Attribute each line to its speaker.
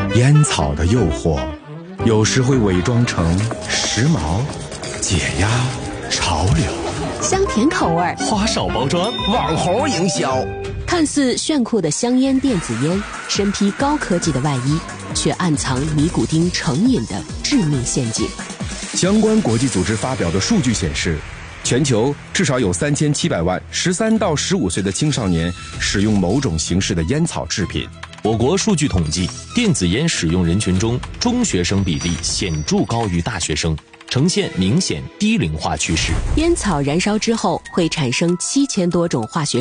Speaker 1: 烟草的诱惑，有时会伪装成时髦、解压、潮流，
Speaker 2: 香甜口味，
Speaker 3: 花哨包装，网红营销。
Speaker 2: 看似炫酷的香烟电子烟，身披高科技的外衣，却暗藏尼古丁成瘾的致命陷阱。
Speaker 1: 相关国际组织发表的数据显示，全球至少有3700万13到15岁的青少年使用某种形式的烟草制品。
Speaker 3: 我国数据统计，电子烟使用人群中，中学生比例显著高于大学生，呈现明显低龄化趋势。
Speaker 2: 烟草燃烧之后会产生7000多种化学